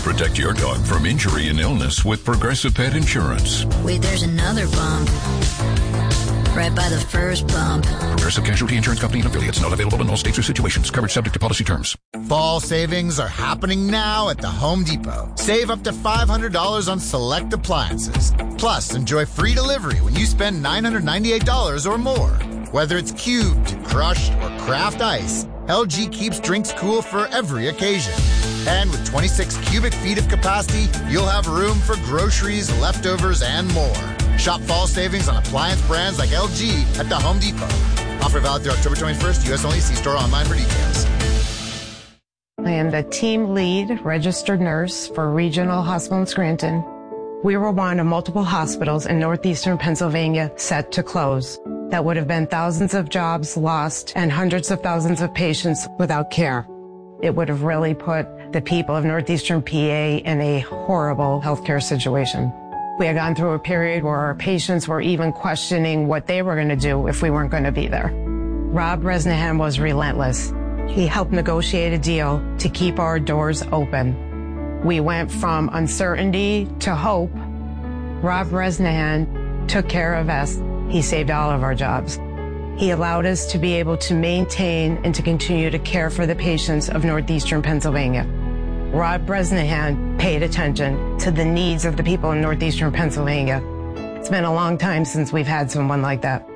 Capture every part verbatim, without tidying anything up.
Protect your dog from injury and illness with Progressive Pet Insurance. Wait, there's another bump. Right by the first bump. Progressive Casualty Insurance Company and affiliates. Not available in all states or situations. Coverage subject to policy terms. Fall savings are happening now at the Home Depot. Save up to five hundred dollars on select appliances. Plus, enjoy free delivery when you spend nine hundred ninety-eight dollars or more. Whether it's cubed, crushed, or craft ice, L G keeps drinks cool for every occasion. And with twenty-six cubic feet of capacity, you'll have room for groceries, leftovers, and more. Shop fall savings on appliance brands like L G at the Home Depot. Offer valid through October twenty-first. U S only. See store online for details. I am the team lead registered nurse for Regional Hospital in Scranton. We were one of multiple hospitals in northeastern Pennsylvania set to close. That would have been thousands of jobs lost and hundreds of thousands of patients without care. It would have really put the people of northeastern P A in a horrible healthcare situation. We had gone through a period where our patients were even questioning what they were going to do if we weren't going to be there. Rob Bresnahan was relentless. He helped negotiate a deal to keep our doors open. We went from uncertainty to hope. Rob Bresnahan took care of us. He saved all of our jobs. He allowed us to be able to maintain and to continue to care for the patients of northeastern Pennsylvania. Rob Bresnahan paid attention to the needs of the people in northeastern Pennsylvania. It's been a long time since we've had someone like that.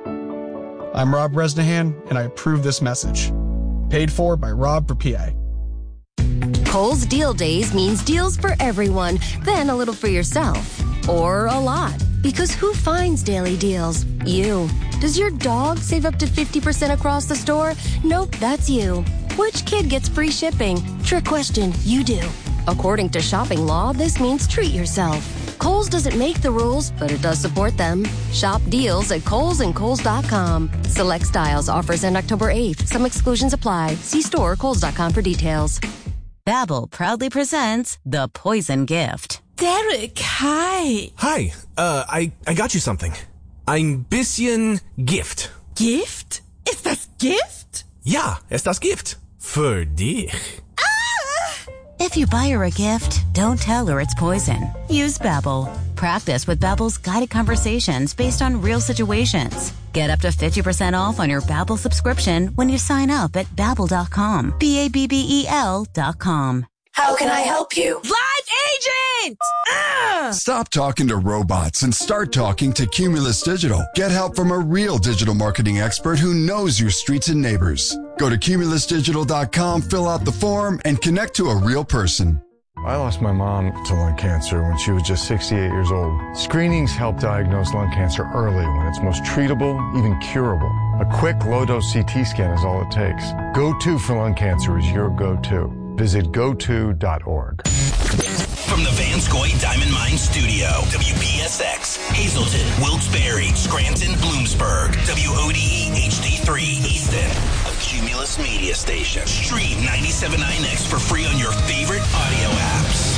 I'm Rob Bresnahan, and I approve this message. Paid for by Rob for P A. Kohl's Deal Days means deals for everyone, then a little for yourself. Or a lot. Because who finds daily deals? You. Does your dog save up to fifty percent across the store? Nope, that's you. Which kid gets free shipping? Trick question, you do. According to shopping law, this means treat yourself. Kohl's doesn't make the rules, but it does support them. Shop deals at Kohl's and Kohl's dot com. Select styles, offers end October eighth. Some exclusions apply. See store Kohl's dot com for details. Babbel proudly presents The Poison Gift. Derek, hi. Hi, uh, I, I got you something. Ein bisschen Gift. Gift? Ist das Gift? Ja, ist das Gift. Für dich. If you buy her a gift, don't tell her it's poison. Use Babbel. Practice with Babbel's guided conversations based on real situations. Get up to fifty percent off on your Babbel subscription when you sign up at Babbel dot com. B A B B E L dot com. How can I help you? Live agent! Uh! Stop talking to robots and start talking to Cumulus Digital. Get help from a real digital marketing expert who knows your streets and neighbors. Go to Cumulus Digital dot com, fill out the form, and connect to a real person. I lost my mom to lung cancer when she was just sixty-eight years old. Screenings help diagnose lung cancer early when it's most treatable, even curable. A quick low-dose C T scan is all it takes. Go To for lung cancer is your go-to. Visit go to dot org. From the Vanscoy Diamond Mine Studio, W P S X, Hazleton, Wilkes-Barre, Scranton, Bloomsburg, W O D E H D three, Easton, a Cumulus media station. Stream ninety-seven point nine X for free on your favorite audio apps.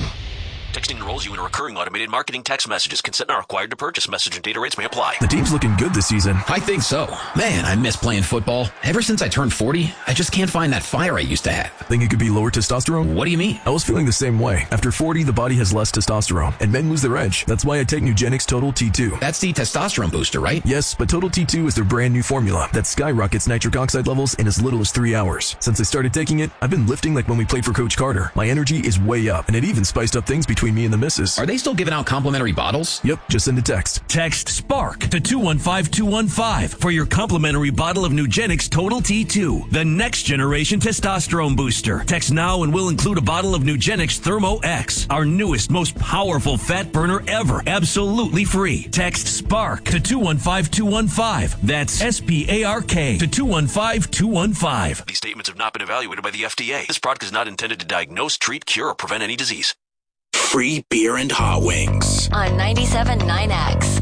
Texting enrolls you in a recurring automated marketing text messages. Consent not required to purchase. Message and data rates may apply. The team's looking good this season. I think so. Man, I miss playing football. Ever since I turned forty, I just can't find that fire I used to have. Think it could be lower testosterone? What do you mean? I was feeling the same way. After forty, the body has less testosterone, and men lose their edge. That's why I take Nugenix Total T two. That's the testosterone booster, right? Yes, but Total T two is their brand new formula that skyrockets nitric oxide levels in as little as three hours. Since I started taking it, I've been lifting like when we played for Coach Carter. My energy is way up, and it even spiced up things between me and the missus. Are they still giving out complimentary bottles? Yep, just send a text. Text SPARK to two one five two one five for your complimentary bottle of Nugenix Total T two, the next generation testosterone booster. Text now and we'll include a bottle of Nugenix Thermo X, our newest, most powerful fat burner ever, absolutely free. Text SPARK to two one five two one five. That's S P A R K to two one five two one five. These statements have not been evaluated by the F D A. This product is not intended to diagnose, treat, cure, or prevent any disease. Free beer and hot wings. On ninety-seven point nine X.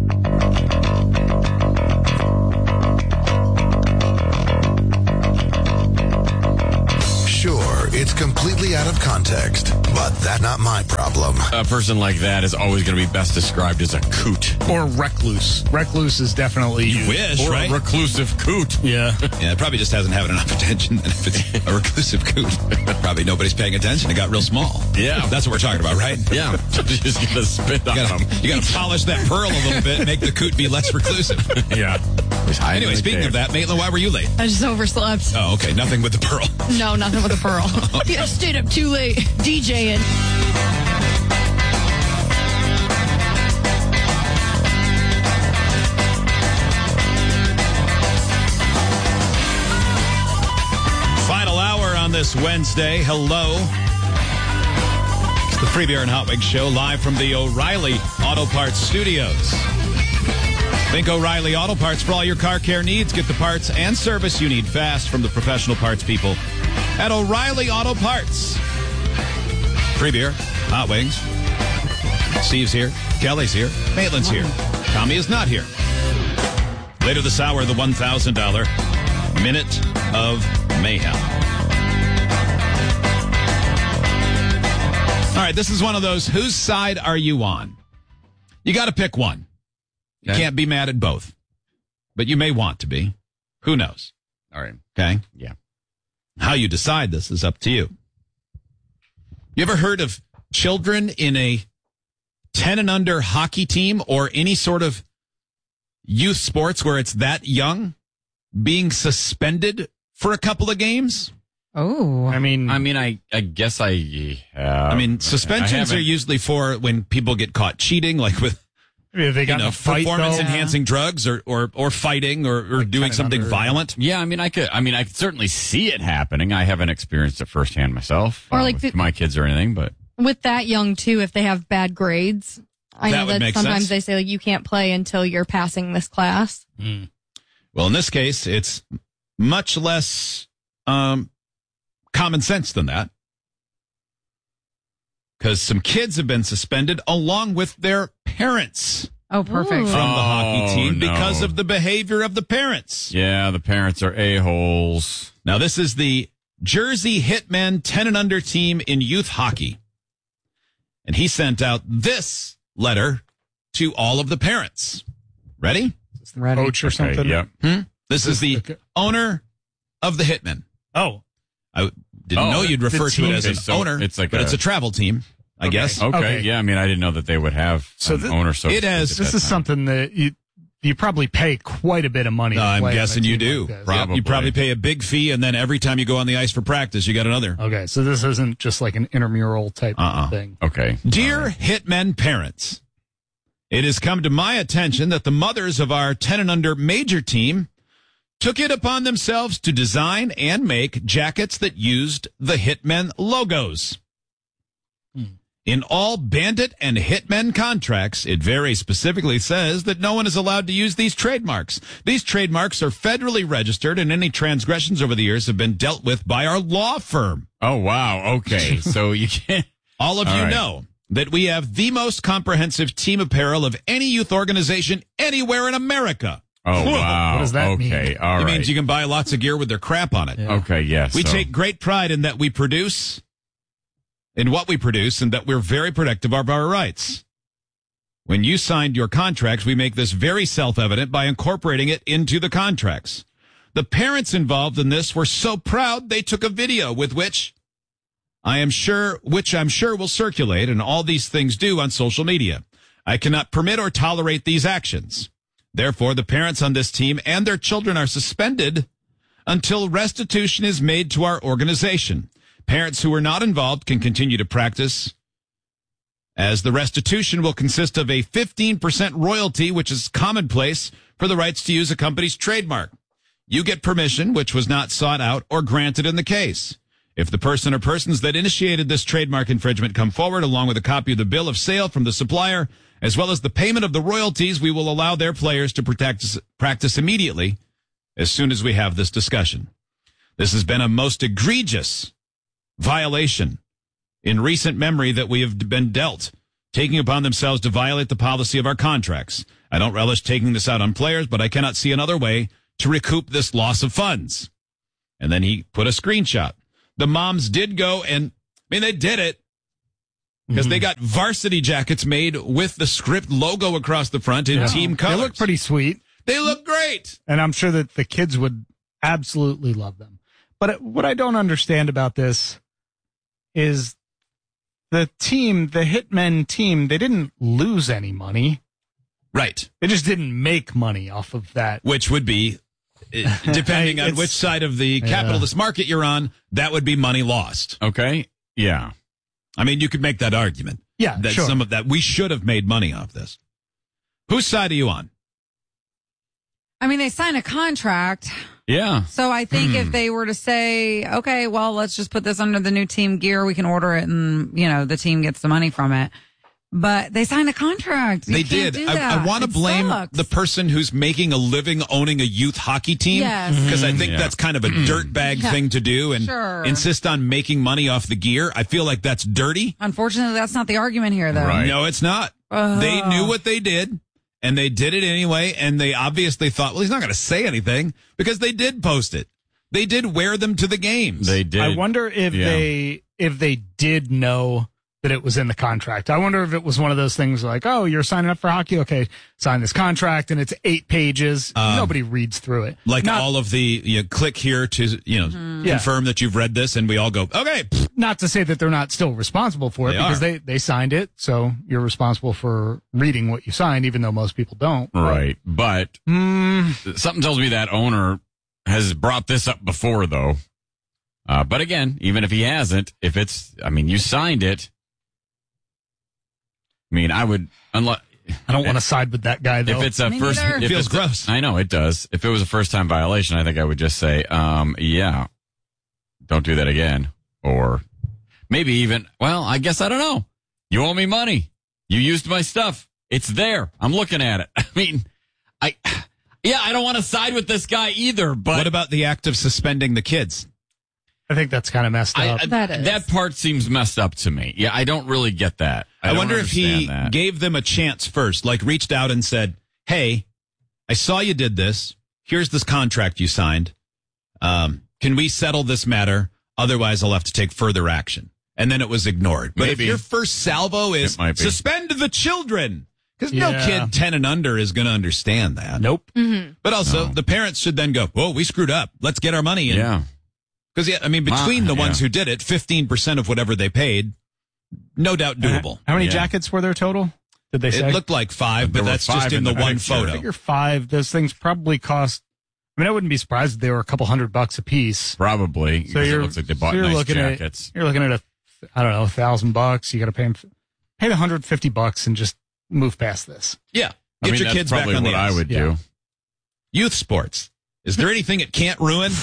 Sure, it's completely out of context, but that's not my problem. A person like that is always going to be best described as a coot. Or recluse. Recluse is definitely... You wish, or right? a reclusive coot. Yeah. Yeah, it probably just hasn't had enough attention. And if it's a reclusive coot, probably nobody's paying attention. It got real small. Yeah. That's what we're talking about, right? Yeah. Just going to spit on you gotta, them. You got to polish that pearl a little bit, make the coot be less reclusive. Yeah. Anyway, speaking of that, Maitland, why were you late? I just overslept. Oh, okay. Nothing with the pearl. No, nothing with the pearl. Yeah, I stayed up too late DJing. Final hour on this Wednesday. Hello. It's the Free Beer and Hot Wings Show, live from the O'Reilly Auto Parts Studios. Think O'Reilly Auto Parts for all your car care needs. Get the parts and service you need fast from the professional parts people at O'Reilly Auto Parts. Free beer, hot wings. Steve's here. Kelly's here. Maitland's here. Tommy is not here. Later this hour, the one thousand dollars Minute of Mayhem. All right, this is one of those, whose side are you on? You got to pick one. You Okay. can't be mad at both. But you may want to be. Who knows? All right. Okay? Yeah. How you decide this is up to you. You ever heard of children in a ten and under hockey team or any sort of youth sports where it's that young being suspended for a couple of games? Oh. I mean, I mean, I, I guess I have. I mean, suspensions I are usually for when people get caught cheating, like with if they got you in know, a fight, performance-enhancing drugs or, or, or fighting or, or Like doing ten and something under. violent. Yeah, I mean, I could. I mean, I could certainly see it happening. I haven't experienced it firsthand myself, Or uh, like with the- my kids or anything. But With that young, too, if they have bad grades, I That know would that make sometimes sense. they say, like, you can't play until you're passing this class. Well, in this case, it's much less um, common sense than that. Because some kids have been suspended along with their parents Oh, perfect. from the hockey Oh, team no. because of the behavior of the parents. yeah, the parents are a-holes. Now, this is the Jersey Hitmen ten and under team in youth hockey. And he sent out this letter to all of the parents. Ready? Coach or Okay, something. yep. Hmm? This is the Okay. owner of the Hitmen. Oh, I didn't Oh, know you'd the refer to team. it as an Okay, so owner, it's like but a- it's a travel team, I Okay. guess. Okay, Okay. yeah. I mean, I didn't know that they would have So an th- owner. So to it speak has- at this that is time. something that you you probably pay quite a bit of money. to I'm play on a guessing you team do. like this. Rob, you Probably. probably pay a big fee, and then every time you go on the ice for practice, you got another. Okay, so this isn't just like an intramural type Uh-uh. thing. Okay. Dear Hitmen parents, it has come to my attention that the mothers of our ten and under major team took it upon themselves to design and make jackets that used the Hitmen logos. In all Bandit and Hitmen contracts, it very specifically says that no one is allowed to use these trademarks. These trademarks are federally registered, and any transgressions over the years have been dealt with by our law firm. Oh wow. Okay. So you can't. All of All you right. know that we have the most comprehensive team apparel of any youth organization anywhere in America. Oh wow. What does that mean? okay. All it right. means you can buy lots of gear with their crap on it. Okay. Yes. We so- take great pride in that we produce, in what we produce, and that we're very protective of our rights. When you signed your contracts, we make this very self-evident by incorporating it into the contracts. The parents involved in this were so proud they took a video with which I am sure, which I'm sure will circulate, and all these things do on social media. I cannot permit or tolerate these actions. Therefore, the parents on this team and their children are suspended until restitution is made to our organization. Parents who are not involved can continue to practice, as the restitution will consist of a fifteen percent royalty, which is commonplace for the rights to use a company's trademark. You get permission, which was not sought out or granted in the case. If the person or persons that initiated this trademark infringement come forward along with a copy of the bill of sale from the supplier, as well as the payment of the royalties, we will allow their players to practice, practice immediately as soon as we have this discussion. This has been a most egregious violation in recent memory that we have been dealt, taking upon themselves to violate the policy of our contracts. I don't relish taking this out on players, but I cannot see another way to recoup this loss of funds. And then he put a screenshot. the moms did go and, I mean, they did it because mm-hmm. they got varsity jackets made with the Script logo across the front in yeah. team colors. They look pretty sweet. They look great. And I'm sure that the kids would absolutely love them. But what I don't understand about this is the team, the Hitmen team, they didn't lose any money. Right. They just didn't make money off of that. Which would be, depending on which side of the capitalist yeah. market you're on, that would be money lost. Okay. Yeah. I mean, you could make that argument. Yeah, that sure. some of that, we should have made money off this. Whose side are you on? I mean, they signed a contract. Yeah. So I think if they were to say, okay, well, let's just put this under the new team gear, we can order it and, you know, the team gets the money from it. But they signed a contract. You they can't did. do I, that. I want to blame sucks. the person who's making a living owning a youth hockey team. Yes. Because I think Yeah. that's kind of a dirtbag Yeah. thing to do and Sure. insist on making money off the gear. I feel like that's dirty. Unfortunately, that's not the argument here, though. Right. No, it's not. Uh. They knew what they did. And they did it anyway, and they obviously thought, well, he's not going to say anything, because they did post it. They did wear them to the games. They did. I wonder if Yeah. they if they did know that it was in the contract. I wonder if it was one of those things like, oh, you're signing up for hockey? Okay, sign this contract, and it's eight pages. Um, Nobody reads through it. Like Not- all of the, you know, click here to, you know, Mm-hmm. confirm that you've read this, and we all go, okay. Not to say that they're not still responsible for it, They because are. they, they signed it, so you're responsible for reading what you signed, even though most people don't. Right. But Mm, something tells me that owner has brought this up before, though. Uh, but again, even if he hasn't, if it's, I mean, you signed it. I mean, I would, unless, I don't want to side with that guy, though. if it's a Me first, neither. if It feels it's a- gross. I know it does. If it was a first time violation, I think I would just say, um, yeah, don't do that again. Or maybe even, well, I guess I don't know. You owe me money. You used my stuff. It's there. I'm looking at it. I mean, I, yeah, I don't want to side with this guy either, but What about the act of suspending the kids? I think that's kind of messed I, up. I- That is. that part seems messed up to me. Yeah, I don't really get that. I, I, don't wonder if he understand that. gave them a chance first, like reached out and said, hey, I saw you did this. Here's this contract you signed. Um, can we settle this matter? Otherwise, I'll have to take further action. And then it was ignored. But Maybe. if your first salvo is It might be. suspend the children, because Yeah. no kid ten and under is going to understand that. Nope. But also, No. the parents should then go, whoa, we screwed up. Let's get our money in. Yeah. Because, yeah, I mean, between Ma- the ones yeah. who did it, fifteen percent of whatever they paid, no doubt doable. How many Yeah. jackets were there total? Did they say? It looked like five, There but were that's five just in in the, the one picture. I photo. figure five. Those things probably cost. I mean, I wouldn't be surprised if they were a couple hundred bucks a piece. Probably. So because you're it looks like they so bought you're nice looking jackets. at you're looking at a I don't know a thousand bucks. You got to pay them, pay the hundred fifty bucks and just move past this. Yeah. I Get mean, your that's kids back probably on the what I ice. would Yeah. do. Youth sports. Is there anything it can't ruin?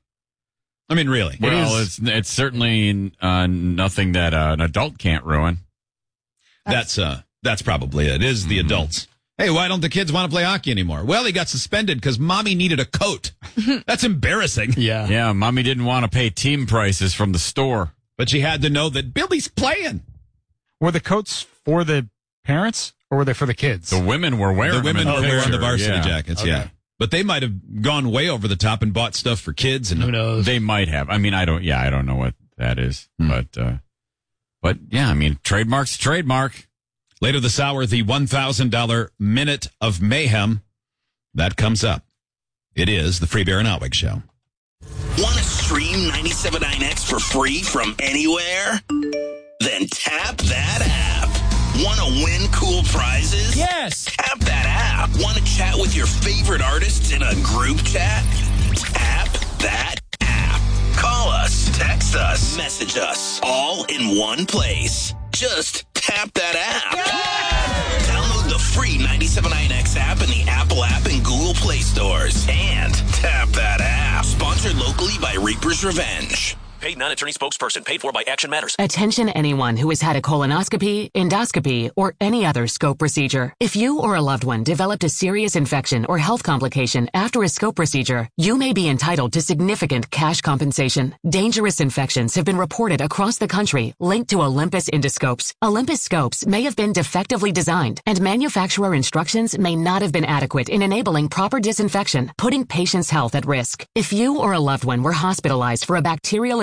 I mean, really. Well, is- it's it's certainly uh, nothing that uh, an adult can't ruin. That's uh, that's probably it. It is the adults. Hey, why don't the kids want to play hockey anymore? Well, he got suspended because mommy needed a coat. That's embarrassing. Yeah. Yeah, mommy didn't want to pay team prices from the store. But she had to know that Billy's playing. Were the coats for the parents or were they for the kids? The women were wearing The women them were in wearing the picture. varsity Yeah. jackets, Okay. yeah. But they might have gone way over the top and bought stuff for kids. And Who knows? They might have. I mean, I don't. Yeah, I don't know what that is, Hmm. but uh, but yeah, I mean, trademark's a trademark. Later this hour, the one thousand dollars Minute of Mayhem. That comes up. It is the Free Bear and Outwig Show. Want to stream ninety-seven point nine X for free from anywhere? Then tap that app. Want to win cool prizes? Yes. Tap that app. Want to chat with your favorite artists in a group chat? Tap that app. Call us, text us, message us, all in one place. Just tap that app. Download the free ninety-seven point nine X app in the Apple app and Google Play stores. And tap that app. Sponsored locally by Reaper's Revenge. Paid non-attorney spokesperson. Paid for by Action Matters. Attention anyone who has had a colonoscopy, endoscopy, or any other scope procedure. If you or a loved one developed a serious infection or health complication after a scope procedure, you may be entitled to significant cash compensation. Dangerous infections have been reported across the country linked to Olympus endoscopes. Olympus scopes may have been defectively designed, and manufacturer instructions may not have been adequate in enabling proper disinfection, putting patients' health at risk. If you or a loved one were hospitalized for a bacterial infection,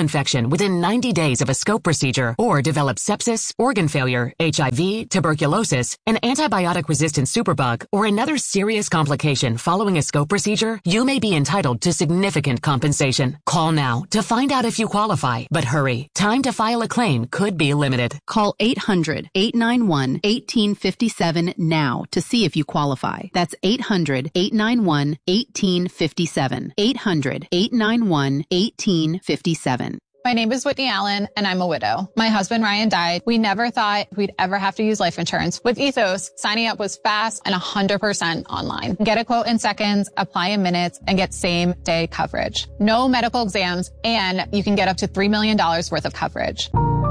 infection within ninety days of a scope procedure or develop sepsis, organ failure, H I V, tuberculosis, an antibiotic-resistant superbug, or another serious complication following a scope procedure, you may be entitled to significant compensation. Call now to find out if you qualify. But hurry, time to file a claim could be limited. Call eight hundred, eight nine one, one eight five seven now to see if you qualify. That's eight hundred, eight nine one, one eight five seven. eight hundred, eight nine one, one eight five seven. My name is Whitney Allen, and I'm a widow. My husband, Ryan, died. We never thought we'd ever have to use life insurance. With Ethos, signing up was fast and one hundred percent online. Get a quote in seconds, apply in minutes, and get same-day coverage. No medical exams, and you can get up to three million dollars worth of coverage.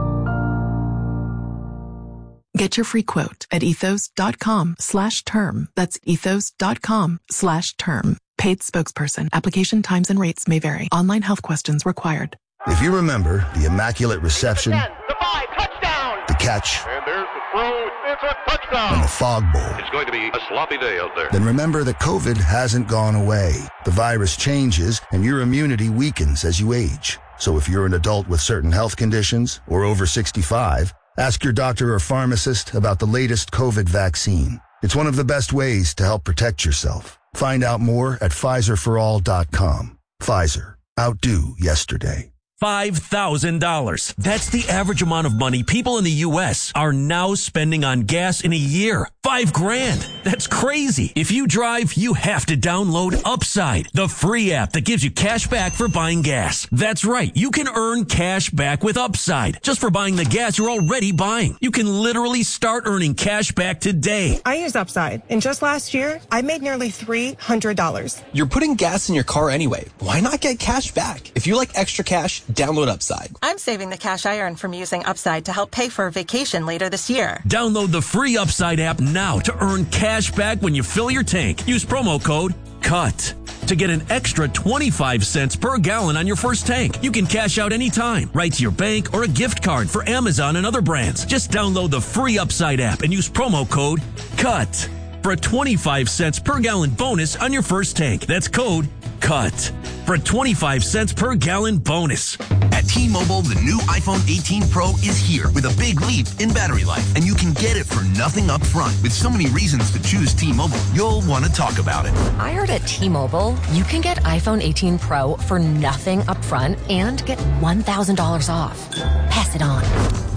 Get your free quote at ethos.com slash term. That's ethos.com slash term. Paid spokesperson. Application times and rates may vary. Online health questions required. If you remember the immaculate reception, the five, touchdown, the catch, and there's the throw, it's a touchdown, and the fog bowl, it's going to be a sloppy day out there. Then remember that COVID hasn't gone away. The virus changes and your immunity weakens as you age. So if you're an adult with certain health conditions or over sixty-five, ask your doctor or pharmacist about the latest COVID vaccine. It's one of the best ways to help protect yourself. Find out more at Pfizer for all dot com. Pfizer. Outdo yesterday. five thousand dollars. That's the average amount of money people in the U S are now spending on gas in a year. Five grand. That's crazy. If you drive, you have to download Upside, the free app that gives you cash back for buying gas. That's right. You can earn cash back with Upside just for buying the gas you're already buying. You can literally start earning cash back today. I use Upside, and just last year, I made nearly three hundred dollars. You're putting gas in your car anyway. Why not get cash back? If you like extra cash, download Upside. I'm saving the cash I earn from using Upside to help pay for a vacation later this year. Download the free Upside app now to earn cash back when you fill your tank. Use promo code CUT to get an extra twenty-five cents per gallon on your first tank. You can cash out anytime, right to your bank or a gift card for Amazon and other brands. Just download the free Upside app and use promo code CUT for a twenty-five cents per gallon bonus on your first tank. That's code CUT for a twenty-five cents per gallon bonus. At T-Mobile, the new iPhone eighteen Pro is here with a big leap in battery life, and you can get it for nothing up front. With so many reasons to choose T-Mobile, you'll want to talk about it. I heard at T-Mobile, you can get iPhone eighteen Pro for nothing up front and get one thousand dollars off. Pass it on.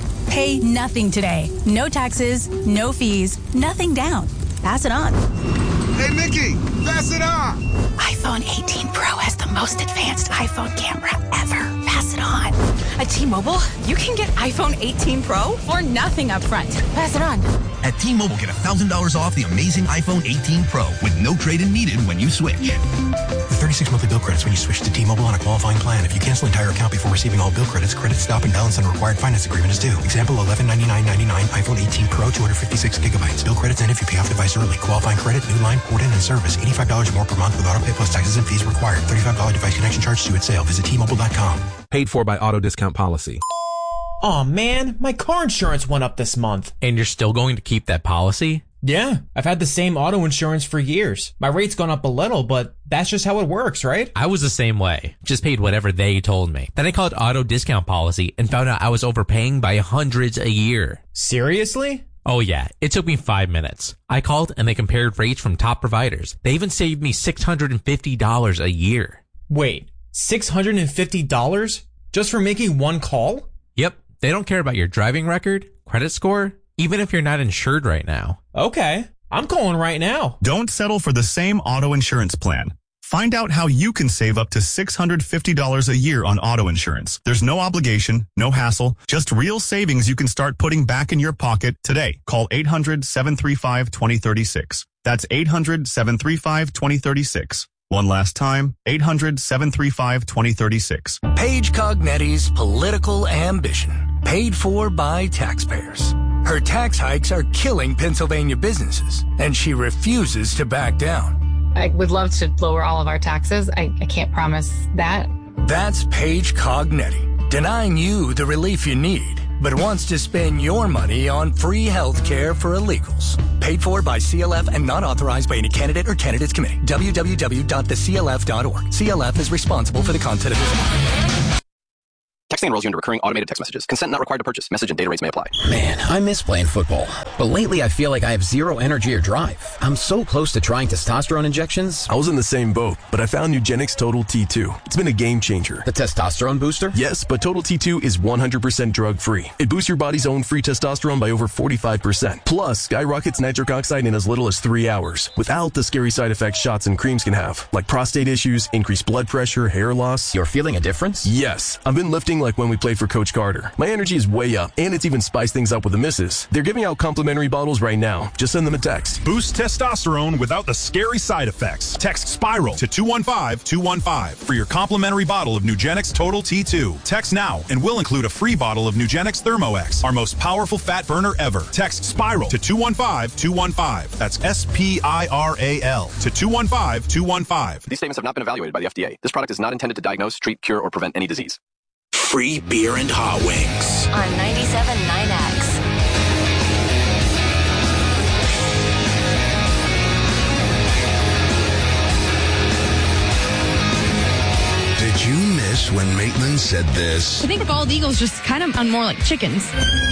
Pay nothing today. No taxes, no fees, nothing down. Pass it on. Hey, Mickey, pass it on. iPhone eighteen Pro has the most advanced iPhone camera ever. Pass it on. At T-Mobile, you can get iPhone eighteen Pro for nothing up front. Pass it on. At T-Mobile, get one thousand dollars off the amazing iPhone eighteen Pro with no trade-in needed when you switch. thirty-six monthly bill credits when you switch to T-Mobile on a qualifying plan. If you cancel an entire account before receiving all bill credits, credit stop and balance on a required finance agreement is due. Example, eleven ninety-nine ninety-nine iPhone eighteen Pro, two hundred fifty-six gigabytes. Bill credits end if you pay off device early. Qualifying credit, new line, port in and service. eighty-five dollars more per month with auto pay plus taxes and fees required. thirty-five dollars device connection charge due at sale. Visit T Mobile dot com. Paid for by auto discount policy. Aw, man, my car insurance went up this month. And you're still going to keep that policy? Yeah, I've had the same auto insurance for years. My rate's gone up a little, but that's just how it works, right? I was the same way. Just paid whatever they told me. Then I called auto discount policy and found out I was overpaying by hundreds a year. Seriously? Oh yeah, it took me five minutes. I called and they compared rates from top providers. They even saved me six hundred fifty dollars a year. Wait, six hundred fifty dollars just for making one call? Yep, they don't care about your driving record, credit score, even if you're not insured right now. Okay, I'm calling right now. Don't settle for the same auto insurance plan. Find out how you can save up to six hundred fifty dollars a year on auto insurance. There's no obligation, no hassle, just real savings you can start putting back in your pocket today. Call eight hundred, seven three five, two zero three six. That's eight hundred, seven three five, two zero three six. One last time, eight hundred, seven three five, two zero three six. Paige Cognetti's political ambition, paid for by taxpayers. Her tax hikes are killing Pennsylvania businesses, and she refuses to back down. I would love to lower all of our taxes. I, I can't promise that. That's Paige Cognetti, denying you the relief you need, but wants to spend your money on free health care for illegals. Paid for by C L F and not authorized by any candidate or candidates committee. w w w dot the c l f dot org. C L F is responsible for the content of this. Texting enrolls you into recurring automated text messages. Consent not required to purchase. Message and data rates may apply. Man, I miss playing football. But lately I feel like I have zero energy or drive. I'm so close to trying testosterone injections. I was in the same boat, but I found Nugenix Total T two. It's been a game changer. The testosterone booster? Yes, but Total T two is one hundred percent drug-free. It boosts your body's own free testosterone by over forty-five percent. Plus, skyrockets nitric oxide in as little as three hours, without the scary side effects shots and creams can have, like prostate issues, increased blood pressure, hair loss. You're feeling a difference? Yes. I've been lifting like when we played for Coach Carter. My energy is way up, and it's even spiced things up with the misses. They're giving out complimentary bottles right now. Just send them a text. Boost testosterone without the scary side effects. Text SPIRAL to two one five two one five for your complimentary bottle of Nugenix Total T two. Text now, and we'll include a free bottle of Nugenix ThermoX, our most powerful fat burner ever. Text SPIRAL to two one five two one five. That's S P I R A L to two one five two one five. These statements have not been evaluated by the F D A. This product is not intended to diagnose, treat, cure, or prevent any disease. Free beer and hot wings. On ninety-seven point nine X. Did you miss when Maitland said this? I think bald eagles just kind of sound more like chickens.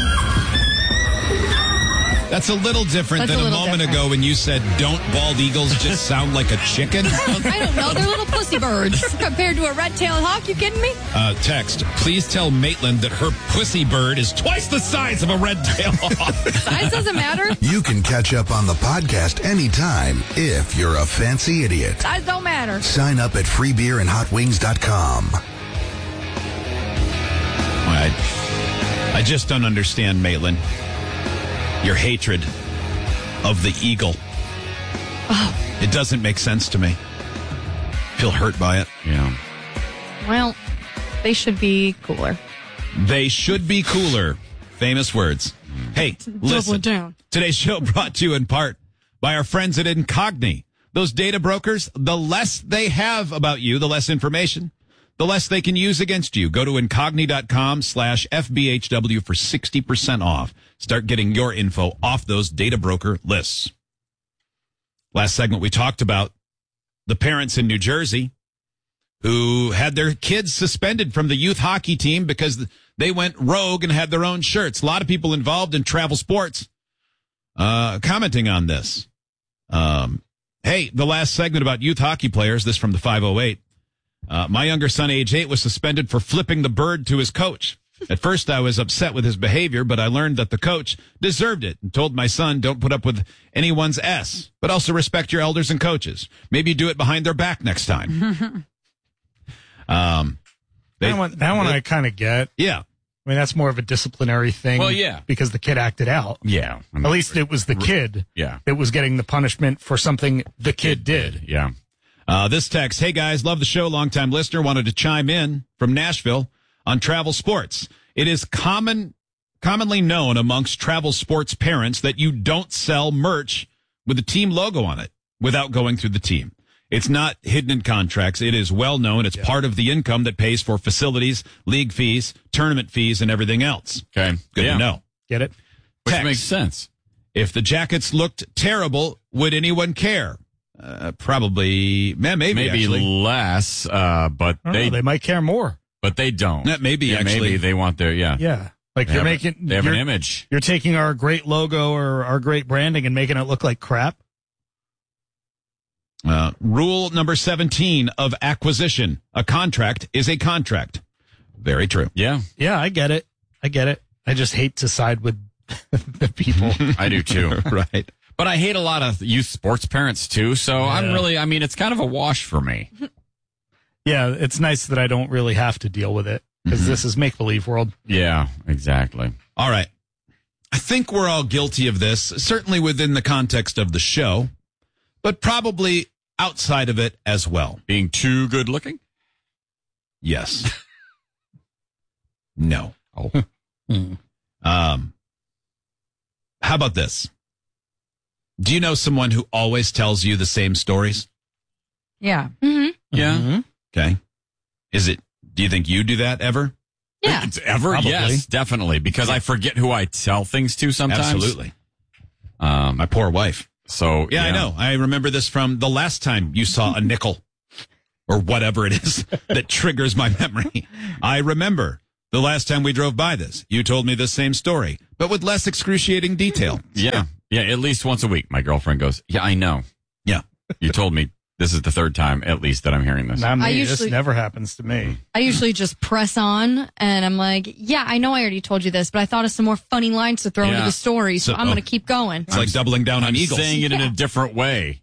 That's a little different That's than a, a a moment different. ago when you said, don't bald eagles just sound like a chicken? I don't know. They're little pussy birds compared to a red-tailed hawk. You kidding me? Uh, text, please tell Maitland that her pussy bird is twice the size of a red-tailed hawk. Size doesn't matter. You can catch up on the podcast anytime if you're a fancy idiot. Size don't matter. Sign up at free beer and hot wings dot com. I, I just don't understand, Maitland. Your hatred of the eagle. Oh. It doesn't make sense to me. Feel hurt by it. Yeah. Well, they should be cooler. They should be cooler. Famous words. Hey, listen. Down. Today's show brought to you in part by our friends at Incogni. Those data brokers, the less they have about you, the less information, the less they can use against you. Go to incogni.com slash FBHW for sixty percent off. Start getting your info off those data broker lists. Last segment, we talked about the parents in New Jersey who had their kids suspended from the youth hockey team because they went rogue and had their own shirts. A lot of people involved in travel sports uh, commenting on this. Um, hey, the last segment about youth hockey players, this from the five oh eight. Uh, my younger son, age eight, was suspended for flipping the bird to his coach. At first, I was upset with his behavior, but I learned that the coach deserved it and told my son, don't put up with anyone's S, but also respect your elders and coaches. Maybe do it behind their back next time. um, they, that one, that one they, I kind of get. Yeah. I mean, that's more of a disciplinary thing. Well, yeah. Because the kid acted out. Yeah. I mean, At least it was the kid yeah. that was getting the punishment for something the kid did. Yeah. Uh, this text, hey guys, love the show, longtime listener, wanted to chime in from Nashville on travel sports. It is common, commonly known amongst travel sports parents that you don't sell merch with the team logo on it without going through the team. It's not hidden in contracts. It is well known. It's yeah. part of the income that pays for facilities, league fees, tournament fees, and everything else. Okay. Good yeah. to know. Get it? Which text, makes sense. If the jackets looked terrible, would anyone care? Uh, probably, man, maybe maybe actually. less, uh, but they know, they might care more. But they don't. That maybe yeah, actually maybe they want their yeah yeah. Like they you're have, making they have an image. You're taking our great logo or our great branding and making it look like crap. Uh, rule number seventeen of acquisition: a contract is a contract. Very true. Yeah, yeah, I get it. I get it. I just hate to side with the people. I do too. Right. But I hate a lot of youth sports parents too, so yeah. I'm really, I mean, it's kind of a wash for me. Yeah, it's nice that I don't really have to deal with it, because mm-hmm. this is make-believe world. Yeah, exactly. All right. I think we're all guilty of this, certainly within the context of the show, but probably outside of it as well. Being too good looking? Yes. No. Oh. um. How about this? Do you know someone who always tells you the same stories? Yeah. Mm-hmm. Yeah. Mm-hmm. Okay. Is it, do you think you do that ever? Yeah. It's ever? Probably. Yes, definitely. Because I forget who I tell things to sometimes. Absolutely. Um, My poor wife. So, yeah, yeah, I know. I remember this from the last time you saw a nickel or whatever it is that triggers my memory. I remember The last time we drove by this, you told me the same story, but with less excruciating detail. Yeah. Yeah, at least once a week, my girlfriend goes, yeah, I know. Yeah. You told me this is the third time, at least, that I'm hearing this. Not me. I usually- This never happens to me. I usually just press on, and I'm like, yeah, I know I already told you this, but I thought of some more funny lines to throw Yeah. into the story, so, So- I'm oh. going to keep going. It's like doubling down on I'm Eagles. saying it in a different way.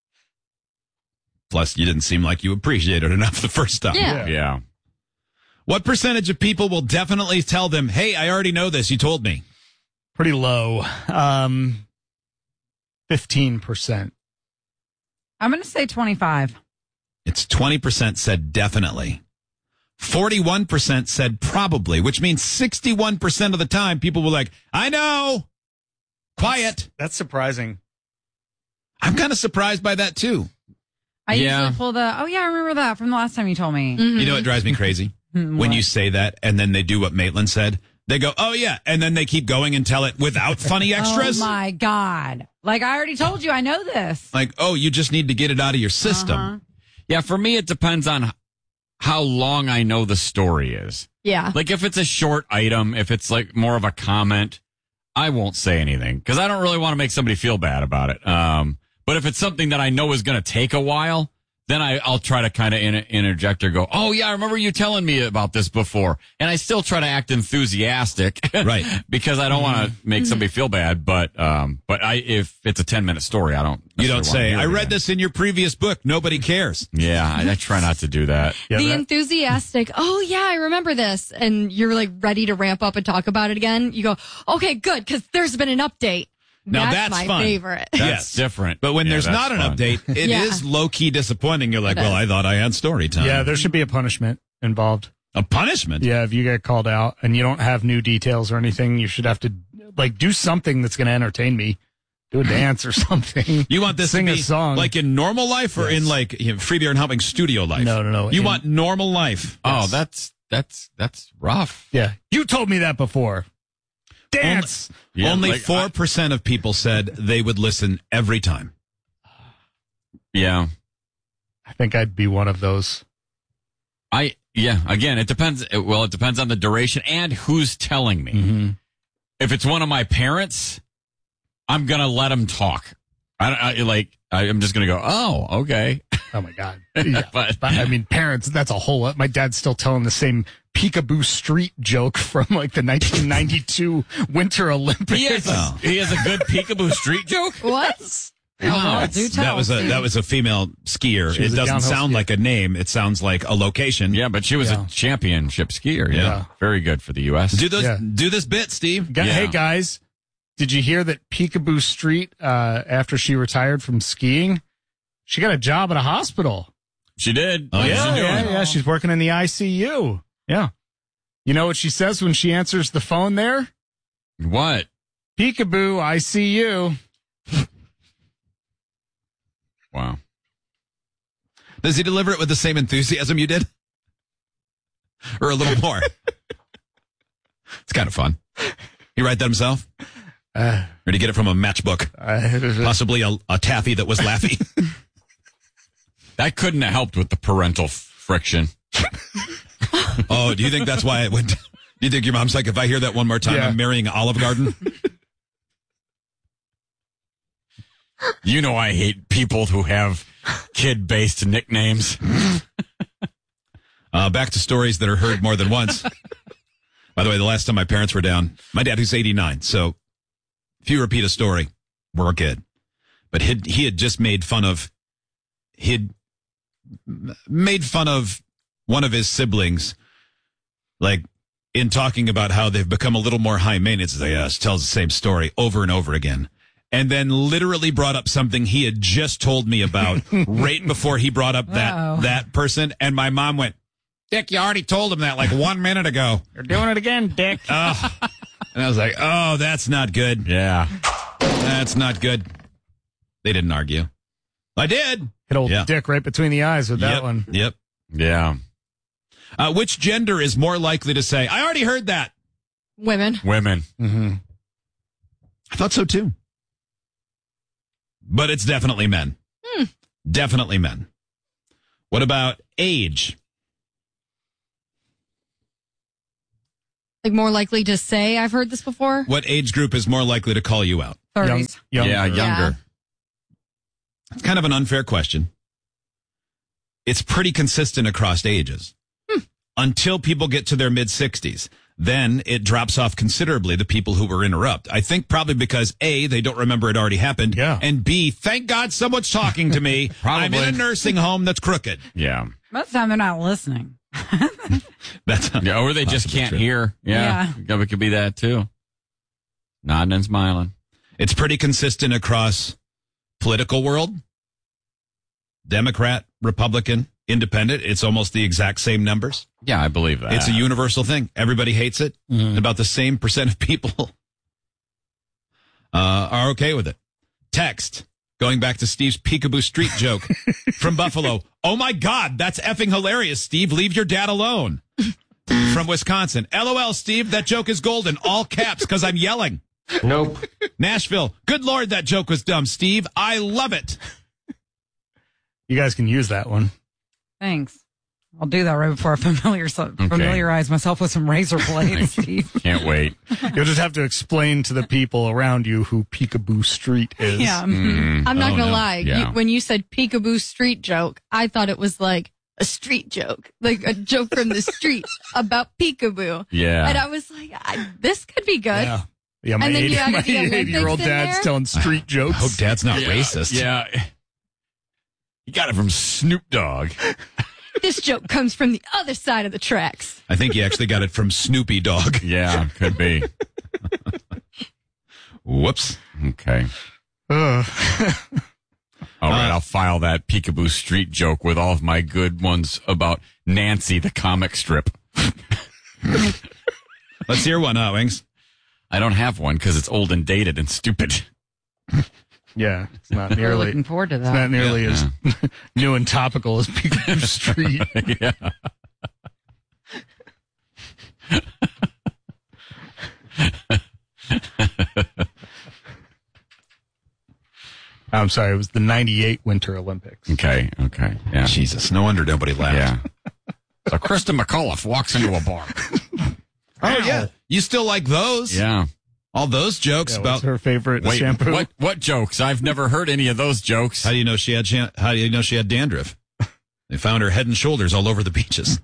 Plus, you didn't seem like you appreciated it enough the first time. Yeah. Yeah. What percentage of people will definitely tell them, hey, I already know this, you told me? Pretty low. Um, fifteen percent. I'm going to say twenty-five. It's twenty percent said definitely. forty-one percent said probably, which means sixty-one percent of the time people were like, I know. Quiet. That's surprising. I'm kind of surprised by that, too. I Yeah. usually pull the, oh, yeah, I remember that from the last time you told me. You know what drives me crazy? When you say that and then they do what Maitland said. They go, oh, yeah. And then they keep going and tell it without funny extras. Oh, my God. Like, I already told you, I know this. Like, oh, you just need to get it out of your system. Uh-huh. Yeah, for me, it depends on how long I know the story is. Yeah. Like, if it's a short item, if it's like more of a comment, I won't say anything because I don't really want to make somebody feel bad about it. Um, but if it's something that I know is going to take a while, then I, I'll try to kind of inter- interject or go, oh, yeah, I remember you telling me about this before. And I still try to act enthusiastic. Right. Because I don't want to make somebody feel bad. But um, but I if it's a ten-minute story, I don't. You don't necessarily say, wanna I hear it read again. this in your previous book. Nobody cares. Yeah, I, I try not to do that. Yeah, the that- enthusiastic, oh, yeah, I remember this. And you're like ready to ramp up and talk about it again. You go, okay, good, because there's been an update. Now that's, that's my fun. favorite. That's Yes. different. But when Yeah, there's that's not an fun. update, it Yeah. is low-key disappointing. You're like, It well, is. I thought I had story time. Yeah, there should be a punishment involved. A punishment? Yeah, if you get called out and you don't have new details or anything, you should have to like do something that's going to entertain me. Do a dance or something. You want this Sing to a be song. like in normal life or Yes. in like you know, Free Beer and Helping studio life? No, no, no. You In- want normal life. Oh, Yes. that's that's that's rough. Yeah, you told me that before. Dance. Yeah, Only like, four percent of people said they would listen every time. Yeah. I think I'd be one of those. I yeah. Again, it depends. it- Well, it depends on the duration and who's telling me. Mm-hmm. If it's one of my parents, I'm gonna let them talk. I, don't- I like. I, I'm just gonna go. Oh, okay. Oh my god. Yeah. But- But, I mean, parents. That's a whole. My dad's still telling the same Peekaboo Street joke from like the nineteen ninety-two Winter Olympics. He has a, he has a good Peekaboo Street joke. What? Wow. Do tell. That was a Steve. that was a female skier. She was It a doesn't downhill sound skier. like a name. It sounds like a location. Yeah, but she was Yeah. a championship skier. Yeah. Yeah. Very good for the U S. Do those Yeah. do this bit, Steve. Gu- Yeah. Hey guys, did you hear that Peekaboo Street, uh, after she retired from skiing, she got a job at a hospital? She did. Oh, What yeah? is she yeah, doing? yeah. She's working in the I C U. Yeah. You know what she says when she answers the phone there? What? Peekaboo, I C U. Wow. Does he deliver it with the same enthusiasm you did? Or a little more? It's kind of fun. He write that himself? Uh, Or did he get it from a matchbook? uh, Possibly a, a taffy that was laughy. That couldn't have helped with the parental f- friction. Oh, do you think that's why it went? Do you think your mom's like, if I hear that one more time, Yeah. I'm marrying Olive Garden? You know I hate people who have kid-based nicknames. Uh, back to stories that are heard more than once. By the way, the last time my parents were down, my dad, who's eighty-nine, so if you repeat a story, we're good. But he'd, he had just made fun of, he'd made fun of one of his siblings, like in talking about how they've become a little more high maintenance. He uh, tells the same story over and over again. And then literally brought up something he had just told me about right before he brought up that, Uh-oh. that person. And my mom went, Dick, you already told him that like one minute ago. You're doing it again, Dick. Oh. And I was like, oh, that's not good. Yeah. That's not good. They didn't argue. I did. Hit old Yeah. Dick right between the eyes with that Yep. one. Yep. Yeah. Uh, which gender is more likely to say, I already heard that? Women. Women. Mm-hmm. I thought so too. But it's definitely men. Hmm. Definitely men. What about age? Like more likely to say, I've heard this before? What age group is more likely to call you out? thirties. Young, yeah, younger. younger. It's kind of an unfair question. It's pretty consistent across ages. Hmm. Until people get to their mid-sixties. Then it drops off considerably, the people who were interrupt. I think probably because, A, they don't remember it already happened. Yeah. And B, thank God someone's talking to me. I'm in a nursing home that's crooked. Yeah. Most of the time they're not listening. That's yeah, or they just possibly can't true. hear. Yeah. yeah. It could be that too. Nodding and smiling. It's pretty consistent across political world. Democrat, Republican, Independent. It's almost the exact same numbers. Yeah, I believe that. It's a universal thing. Everybody hates it. Mm-hmm. About the same percent of people uh, are okay with it. Text. Going back to Steve's Peekaboo Street joke from Buffalo. Oh my God, that's effing hilarious, Steve. Leave your dad alone. From Wisconsin. LOL, Steve, that joke is golden. All caps, because I'm yelling. Nope. Nashville. Good Lord, that joke was dumb, Steve. I love it. You guys can use that one. Thanks. I'll do that right before I familiar, so, Okay. familiarize myself with some razor blades, Steve. Can't wait. You'll just have to explain to the people around you who Peekaboo Street is. Yeah. Mm. I'm not Oh, going to no. lie. Yeah. You, when you said peekaboo street joke, I thought it was like a street joke, like a joke from the street about peekaboo. Yeah. And I was like, I, this could be good. Yeah. Yeah, my And then you added the eighty-year-old Olympics in dad's there? telling street jokes. Hope Dad's not Yeah. racist. Yeah. You got it from Snoop Dogg. This joke comes from the other side of the tracks. I think he actually got it from Snoopy Dog. Yeah, could be. Whoops. Okay. Ugh. All right, Uh, I'll file that Peekaboo Street joke with all of my good ones about Nancy, the comic strip. Let's hear one, huh, Wings? I don't have one because it's old and dated and stupid. Yeah, it's not We're nearly. looking forward to It's not that. nearly Yeah. as new and topical as Peekaboo Street. Yeah. I'm sorry, it was the ninety-eight Winter Olympics. Okay, okay. Yeah. Jesus, no wonder nobody laughed. Yeah. So Krista McAuliffe walks into a bar. Oh, yeah. You still like those? Yeah. All those jokes Yeah, about what's her favorite Wait, shampoo? what what jokes? I've never heard any of those jokes. How do you know she had shan- how do you know she had dandruff? They found her head and shoulders all over the beaches.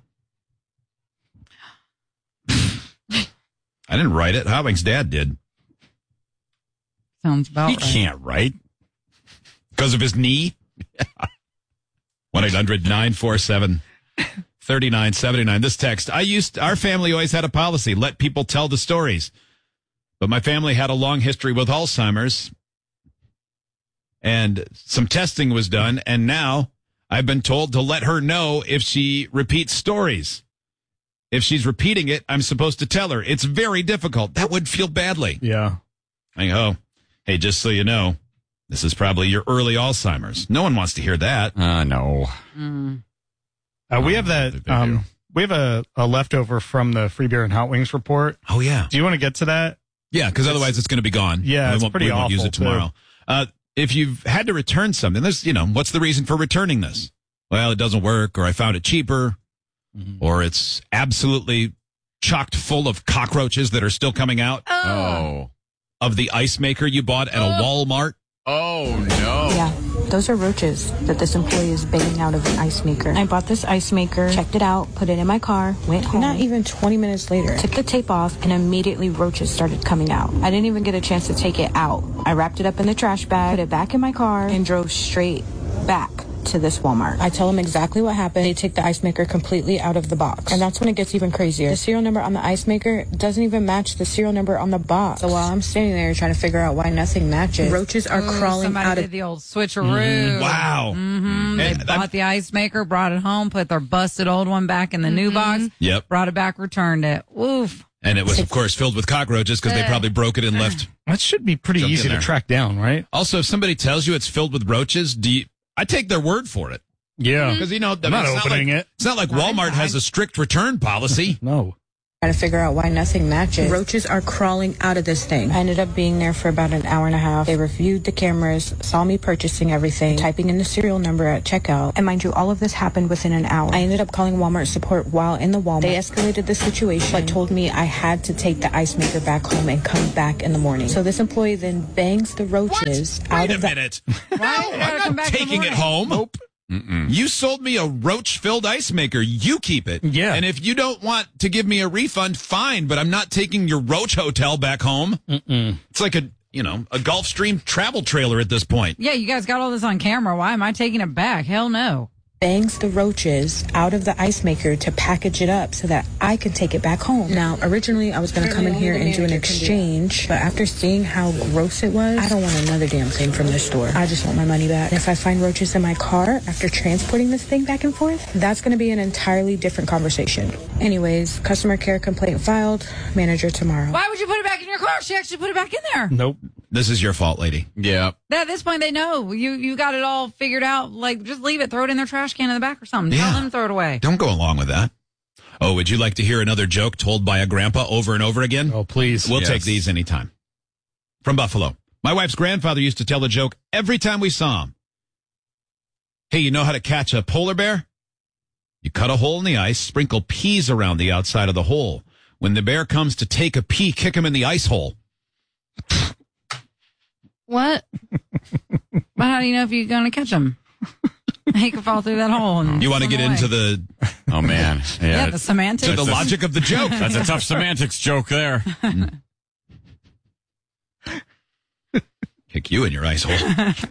I didn't write it. Howing's dad did. Sounds about He right. can't write. Because of his knee? one eight hundred nine four seven thirty-nine seventy-nine. This text. I used, our family always had a policy. Let people tell the stories. But my family had a long history with Alzheimer's. And some testing was done. And now I've been told to let her know if she repeats stories. If she's repeating it, I'm supposed to tell her. It's very difficult. That would feel badly. Yeah. I go, oh, hey, just so you know, this is probably your early Alzheimer's. No one wants to hear that. Uh, no. Mm. Uh, we Oh, have they that. do. Um, we have a, a leftover from the Free Beer and Hot Wings report. Oh, yeah. Do you want to get to that? Yeah, because otherwise it's going to be gone. Yeah, we it's won't, pretty we won't use awful, it tomorrow. Uh, if you've had to return something, there's, you know, what's the reason for returning this? Well, it doesn't work, or I found it cheaper, Mm-hmm. or it's absolutely chocked full of cockroaches that are still coming out Oh. of the ice maker you bought at a Walmart. Oh, no. Yeah, those are roaches that this employee is banging out of an ice maker. I bought this ice maker, checked it out, put it in my car, went home. Not even twenty minutes later, took the tape off, and immediately roaches started coming out. I didn't even get a chance to take it out. I wrapped it up in the trash bag, put it back in my car, and drove straight back to this Walmart. I tell them exactly what happened. They take the ice maker completely out of the box. And that's when it gets even crazier. The serial number on the ice maker doesn't even match the serial number on the box. So while I'm standing there trying to figure out why nothing matches, roaches are Ooh, crawling somebody out did of the old switcheroo. Mm, wow. Mm-hmm. They And bought I'm- the ice maker, brought it home, put their busted old one back in the new box. Yep. Brought it back, returned it. Oof. And it was, of course, filled with cockroaches because they probably broke it and left. That should be pretty Junk in easy to there. track down, right? Also, if somebody tells you it's filled with roaches, do you, I take their word for it. Yeah. Because, you know, I I'm mean, not it's opening not like, it. It's not like Not Walmart inside. has a strict return policy. No. Trying to figure out why nothing matches. Roaches are crawling out of this thing. I ended up being there for about an hour and a half. They reviewed the cameras, saw me purchasing everything, typing in the serial number at checkout. And mind you, all of this happened within an hour. I ended up calling Walmart support while in the Walmart. They escalated the situation, but told me I had to take the ice maker back home and come back in the morning. So this employee then bangs the roaches Wait out a of the... minute. No, I'm not taking it home. Nope. Mm-mm. You sold me a roach-filled ice maker. You keep it. Yeah. And if you don't want to give me a refund, fine, but I'm not taking your roach hotel back home. Mm-mm. It's like a, you know, a Gulfstream travel trailer at this point. Yeah, you guys got all this on camera. Why am I taking it back? Hell no. Bangs the roaches out of the ice maker to package it up so that I can take it back home. Now, originally, I was going to come in here and do an exchange, but after seeing how gross it was, I don't want another damn thing from this store. I just want my money back. And if I find roaches in my car after transporting this thing back and forth, that's going to be an entirely different conversation. Anyways, customer care complaint filed, manager tomorrow. Why would you put it back in your car? She actually put it back in there. Nope. This is your fault, lady. Yeah. At this point, they know. You you got it all figured out. Like, just leave it. Throw it in their trash can in the back or something. Yeah. Tell them to throw it away. Don't go along with that. Oh, would you like to hear another joke told by a grandpa over and over again? Oh, please. We'll Yes. take these anytime. From Buffalo. My wife's grandfather used to tell the joke every time we saw him. Hey, you know how to catch a polar bear? You cut a hole in the ice, sprinkle peas around the outside of the hole. When the bear comes to take a pea, kick him in the ice hole. What? But how do you know if you're going to catch them? He could fall through that hole. And You want to get swim into away. the... Oh, man. Yeah, Yeah, the semantics. To the logic of the joke. That's a tough semantics joke there. Kick you in your ice hole.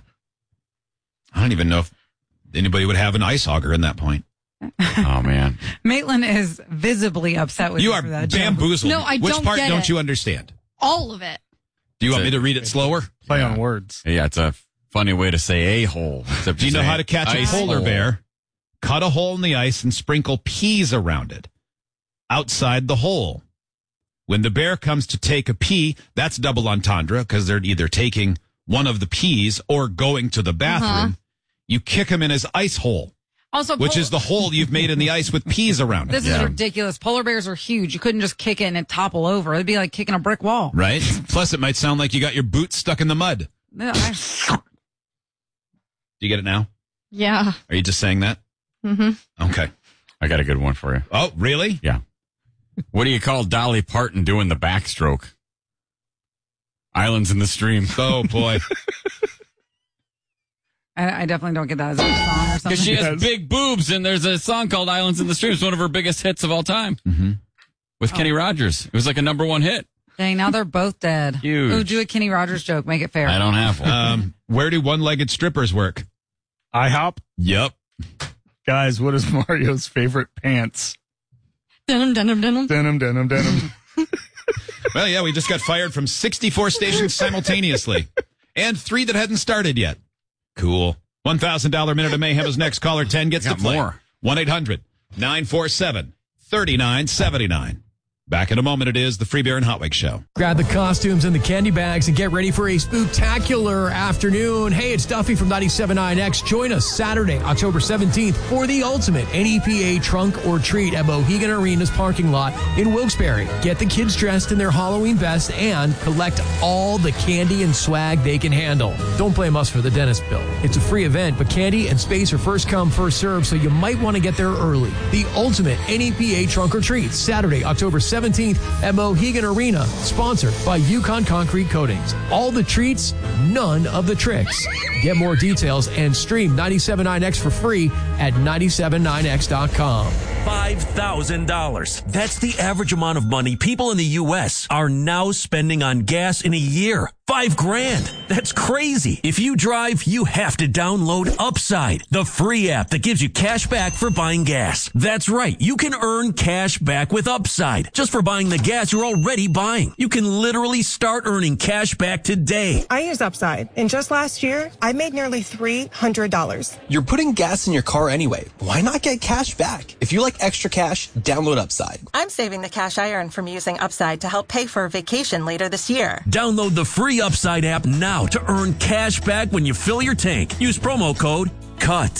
I don't even know if anybody would have an ice auger in that point. Oh, man. Maitland is visibly upset with You you are for that joke. bamboozled. No, I Which don't part get don't it. you understand? All of it. Do you want me to read it slower? Play on words. Yeah, it's a funny way to say a-hole. Do you know how to catch a polar bear? Cut a hole in the ice and sprinkle peas around it. Outside the hole. When the bear comes to take a pee, that's double entendre because they're either taking one of the peas or going to the bathroom. Uh-huh. You kick him in his ice hole, Also, which pol- is the hole you've made in the ice with peas around it. This is ridiculous. Polar bears are huge. You couldn't just kick it and it topple over. It'd be like kicking a brick wall. Right? Plus, it might sound like you got your boots stuck in the mud. Yeah, I- Do you get it now? Yeah. Are you just saying that? Mm-hmm. Okay. I got a good one for you. Oh, really? Yeah. What do you call Dolly Parton doing the backstroke? Islands in the Stream. Oh, boy. I, I definitely don't get that as a song or something. Because she has big boobs, and there's a song called Islands in the Stream. It's one of her biggest hits of all time. Mm-hmm. With Kenny Rogers. It was like a number one hit. Dang, now they're both dead. Huge. Ooh, do a Kenny Rogers joke. Make it fair. I don't have one. Um, where do one-legged strippers work? IHOP? Yep. Guys, what is Mario's favorite pants? Denim, denim, denim. Denim, denim, denim. Well, yeah, we just got fired from sixty-four stations simultaneously. And three that hadn't started yet. Cool. one thousand dollars Minute of Mayhem is next. Caller ten gets Got to play. more. one eight hundred nine four seven three nine seven nine. Back in a moment, it is the Free Beer and Hot Wings Show. Grab the costumes and the candy bags and get ready for a spooktacular afternoon. Hey, it's Duffy from ninety-seven point nine X. Join us Saturday, October seventeenth for the ultimate N E P A trunk or treat at Mohegan Arena's parking lot in Wilkes-Barre. Get the kids dressed in their Halloween best and collect all the candy and swag they can handle. Don't blame us for the dentist bill. It's a free event, but candy and space are first come, first serve, so you might want to get there early. The ultimate N E P A trunk or treat, Saturday, October seventeenth at Mohegan Arena, sponsored by Yukon Concrete Coatings. All the treats, none of the tricks. Get more details and stream ninety-seven point nine X for free at ninety-seven nine X dot com. five thousand dollars. That's the average amount of money people in the U S are now spending on gas in a year. Five grand. That's crazy. If you drive, you have to download Upside, the free app that gives you cash back for buying gas. That's right. You can earn cash back with Upside just for buying the gas you're already buying. You can literally start earning cash back today. I use Upside, and just last year, I made nearly three hundred dollars. You're putting gas in your car anyway. Why not get cash back? If you like extra cash, download Upside. I'm saving the cash I earn from using Upside to help pay for a vacation later this year. Download the free Upside app now to earn cash back when you fill your tank. Use promo code CUT.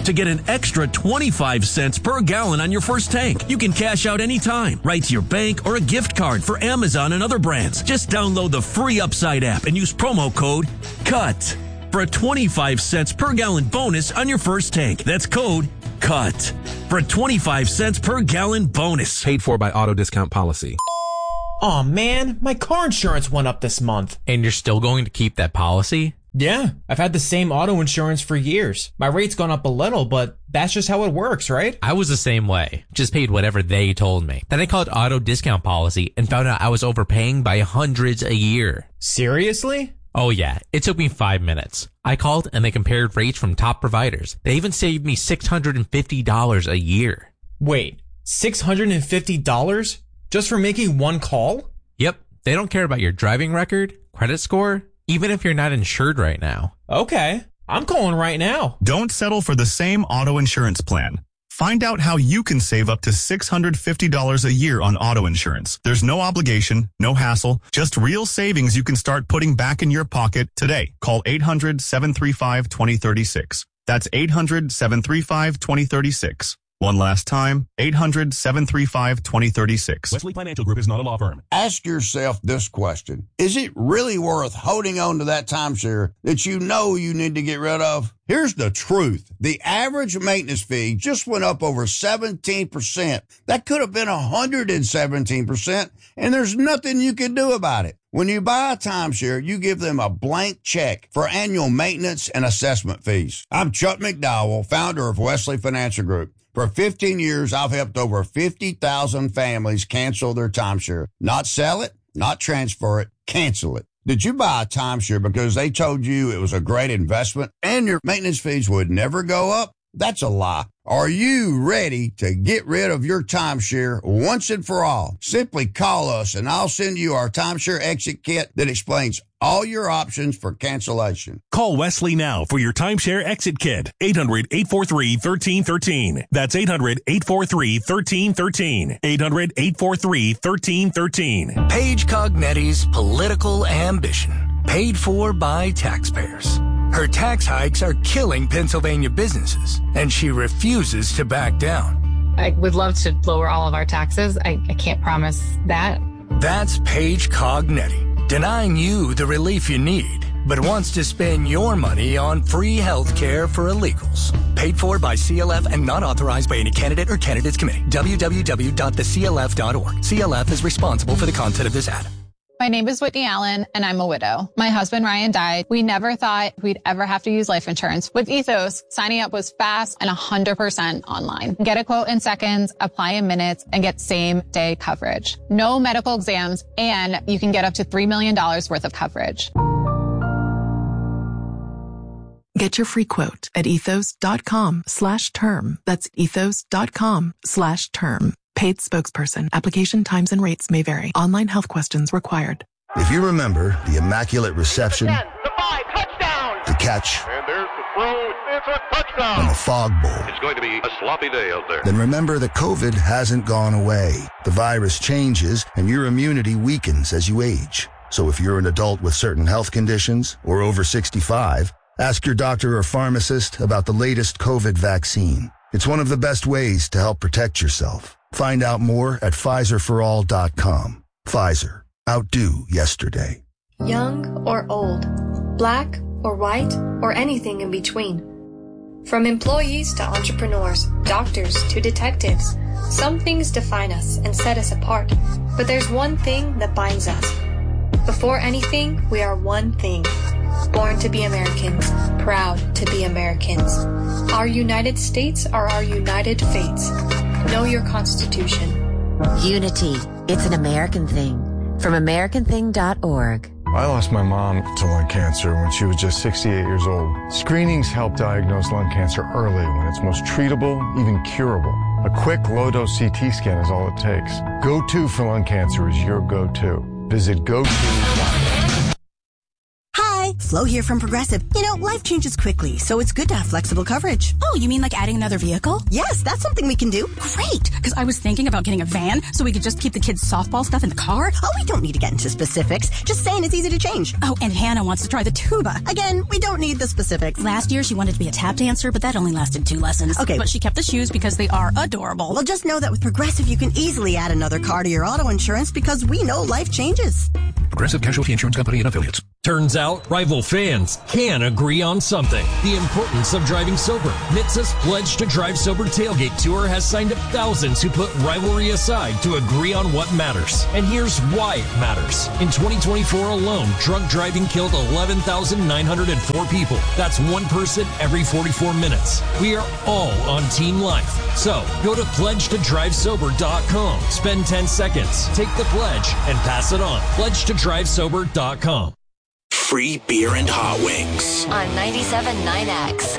to get an extra twenty-five cents per gallon on your first tank. You can cash out anytime, right to your bank or a gift card for Amazon and other brands. Just download the free Upside app and use promo code CUT for a twenty-five cents per gallon bonus on your first tank. That's code CUT for a twenty-five cents per gallon bonus. Paid for by Auto Discount Policy. Aw, man, my car insurance went up this month. And you're still going to keep that policy? Yeah, I've had the same auto insurance for years. My rate's gone up a little, but that's just how it works, right? I was the same way. Just paid whatever they told me. Then I called Auto Discount Policy and found out I was overpaying by hundreds a year. Seriously? Oh yeah, it took me five minutes. I called and they compared rates from top providers. They even saved me six hundred fifty dollars a year. Wait, six hundred fifty dollars? Just for making one call? Yep. They don't care about your driving record, credit score, even if you're not insured right now. Okay. I'm calling right now. Don't settle for the same auto insurance plan. Find out how you can save up to six hundred fifty dollars a year on auto insurance. There's no obligation, no hassle, just real savings you can start putting back in your pocket today. Call eight hundred, seven three five, two zero three six. That's eight hundred, seven three five, two zero three six. One last time, eight hundred, seven three five, two zero three six. Wesley Financial Group is not a law firm. Ask yourself this question. Is it really worth holding on to that timeshare that you know you need to get rid of? Here's the truth. The average maintenance fee just went up over seventeen percent. That could have been one hundred seventeen percent, and there's nothing you can do about it. When you buy a timeshare, you give them a blank check for annual maintenance and assessment fees. I'm Chuck McDowell, founder of Wesley Financial Group. For fifteen years, I've helped over fifty thousand families cancel their timeshare. Not sell it, not transfer it, cancel it. Did you buy a timeshare because they told you it was a great investment and your maintenance fees would never go up? That's a lie. Are you ready to get rid of your timeshare once and for all? Simply call us and I'll send you our timeshare exit kit that explains all your options for cancellation. Call Wesley now for your timeshare exit kit. eight hundred, eight four three, one three one three. That's eight hundred, eight four three, one three one three. eight hundred, eight four three, one three one three. Paige Cognetti's political ambition. Paid for by taxpayers. Her tax hikes are killing Pennsylvania businesses, and she refuses to back down. I would love to lower all of our taxes. I, I can't promise that. That's Paige Cognetti, denying you the relief you need, but wants to spend your money on free health care for illegals. Paid for by C L F and not authorized by any candidate or candidates committee. w w w dot the c l f dot org. C L F is responsible for the content of this ad. My name is Whitney Allen, and I'm a widow. My husband, Ryan, died. We never thought we'd ever have to use life insurance. With Ethos, signing up was fast and one hundred percent online. Get a quote in seconds, apply in minutes, and get same-day coverage. No medical exams, and you can get up to three million dollars worth of coverage. Get your free quote at ethos.com slash term. That's ethos.com slash term. Paid spokesperson. Application times and rates may vary. Online health questions required. If you remember the Immaculate Reception, the five, touchdown. The catch, and there's the throw. It's a touchdown. And the Fog Bowl, it's going to be a sloppy day out there. Then remember that COVID hasn't gone away. The virus changes and your immunity weakens as you age. So if you're an adult with certain health conditions or over sixty-five, ask your doctor or pharmacist about the latest COVID vaccine. It's one of the best ways to help protect yourself. Find out more at Pfizer for all dot com. Pfizer. Outdo yesterday. Young or old, black or white, or anything in between. From employees to entrepreneurs, doctors to detectives, some things define us and set us apart. But there's one thing that binds us. Before anything, we are one thing. Born to be Americans, proud to be Americans. Our United States are our united fates. Know your Constitution. Unity. It's an American thing. From American thing dot org. I lost my mom to lung cancer when she was just sixty-eight years old. Screenings help diagnose lung cancer early when it's most treatable, even curable. A quick, low-dose C T scan is all it takes. Go to for lung cancer is your go-to. Visit go to dot org. Hi, Hi, Flo here from Progressive. You know, life changes quickly, so it's good to have flexible coverage. Oh, you mean like adding another vehicle? Yes, that's something we can do. Great, because I was thinking about getting a van so we could just keep the kids' softball stuff in the car. Oh, we don't need to get into specifics. Just saying it's easy to change. Oh, and Hannah wants to try the tuba. Again, we don't need the specifics. Last year, she wanted to be a tap dancer, but that only lasted two lessons. Okay. But she kept the shoes because they are adorable. Well, just know that with Progressive, you can easily add another car to your auto insurance because we know life changes. Progressive Casualty Insurance Company and Affiliates. Turns out, rival fans can agree on something. The importance of driving sober. N H T S A's Pledge to Drive Sober Tailgate Tour has signed up thousands who put rivalry aside to agree on what matters. And here's why it matters. In twenty twenty-four alone, drunk driving killed eleven thousand nine hundred four people. That's one person every forty-four minutes. We are all on Team Life. So, go to pledge to drive sober dot com. Spend ten seconds, take the pledge, and pass it on. pledge to drive sober dot com. Free beer and hot wings. On ninety-seven point nine X.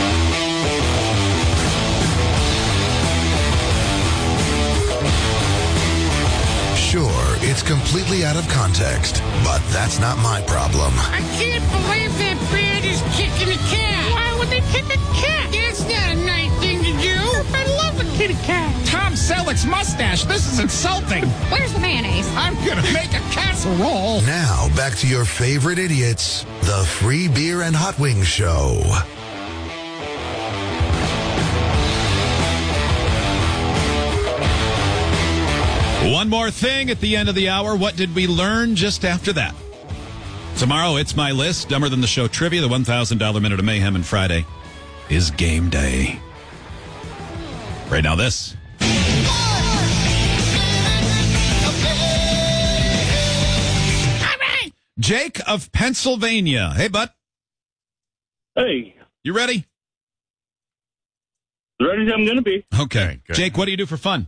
Sure, it's completely out of context, but that's not my problem. I can't believe that band is kicking a cat. Why would they kick a cat? That's not a nice thing to do. I love a kitty cat. Tom Selleck's mustache. This is insulting. Where's the mayonnaise? I'm gonna make a casserole. Now, back to your favorite idiots, the Free Beer and Hot Wings Show. One more thing at the end of the hour. What did we learn just after that? Tomorrow, it's my list. Dumber Than the Show trivia. The one thousand dollars Minute of Mayhem. And Friday is game day. Right now, this. Jake of Pennsylvania. Hey, bud. Hey. You ready? Ready as I'm going to be. Okay. Good. Jake, what do you do for fun?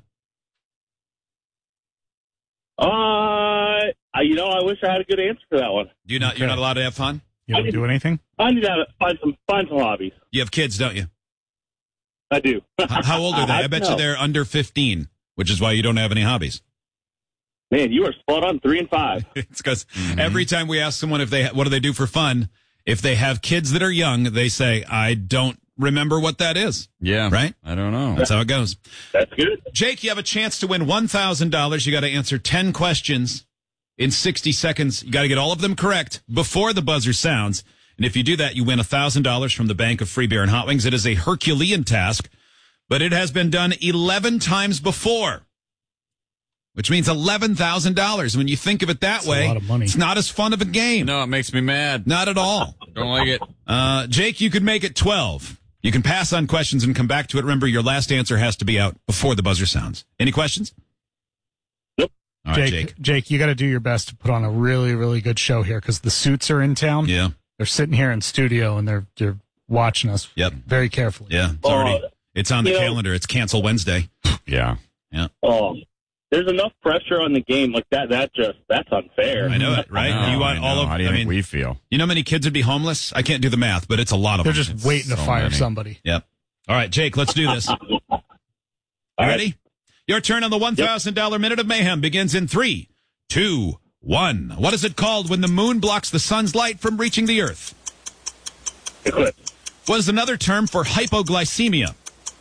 Uh, you know, I wish I had a good answer for that one. You not, okay. You're not allowed to have fun? You don't do anything? I need to have, find some find some hobbies. You have kids, don't you? I do. how, how old are they? I, I bet know. you they're under fifteen, which is why you don't have any hobbies. Man, you are spot on, three and five. It's because mm-hmm. every time we ask someone if they what do they do for fun, if they have kids that are young, they say, I don't remember what that is. Yeah. Right? I don't know. That's how it goes. That's good. Jake, you have a chance to win one thousand dollars. You got to answer ten questions in sixty seconds. You got to get all of them correct before the buzzer sounds. And if you do that, you win one thousand dollars from the Bank of Free Beer and Hot Wings. It is a Herculean task, but it has been done eleven times before, which means eleven thousand dollars. When you think of it that That's way, a lot of money. It's not as fun of a game. No, it makes me mad. Not at all. Don't like it. Uh, Jake, you could make it twelve. You can pass on questions and come back to it. Remember, your last answer has to be out before the buzzer sounds. Any questions? Nope. All right, Jake, Jake. Jake, you got to do your best to put on a really, really good show here because the Suits are in town. Yeah. They're sitting here in studio and they're they're watching us yep. very carefully. Yeah, it's already it's on the you know, calendar. It's cancel Wednesday. Yeah. Yeah. Oh, there's enough pressure on the game like that. That just that's unfair. I know it, right? I know, you want I know. all of? How do you I think mean, we feel? You know, how many kids would be homeless? I can't do the math, but it's a lot of They're them. just It's waiting to so fire many. somebody. Yep. All right, Jake, let's do this. You ready? Your turn on the one thousand dollars Minute of Mayhem begins in three, two, one. What is it called when the moon blocks the sun's light from reaching the earth? Eclipse. What is another term for hypoglycemia?